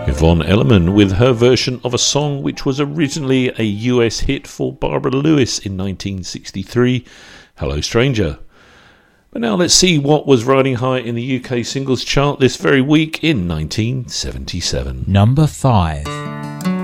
Yvonne Elliman with her version of a song which was originally a US hit for Barbara Lewis in 1963, Hello Stranger. But now let's see what was riding high in the UK singles chart this very week in 1977. Number 5.